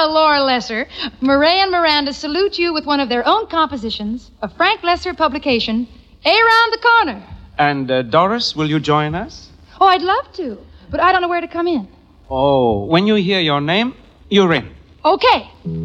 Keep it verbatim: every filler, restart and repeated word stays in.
Well, Laura Lesser, Murray and Miranda salute you with one of their own compositions, a Frank Lesser publication, Around the Corner. And uh, Doris, will you join us? Oh, I'd love to, but I don't know where to come in. Oh, when you hear your name, you ring. Okay.